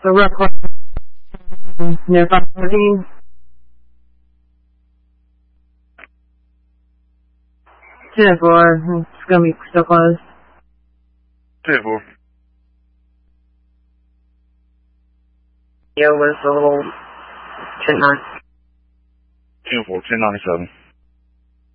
The record near 514. 10-4, it's gonna be still closed. 10-4. Yeah, was a little 10-9. 10-4, 1097.